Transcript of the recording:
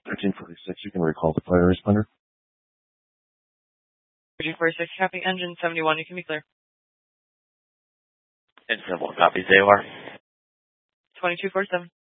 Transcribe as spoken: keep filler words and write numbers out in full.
thirteen forty-six, you can recall the fire responder. thirteen forty-six, copy. Engine seventy-one, you can be clear. Engine seventy-one, copy. Z O R. twenty-two forty-seven.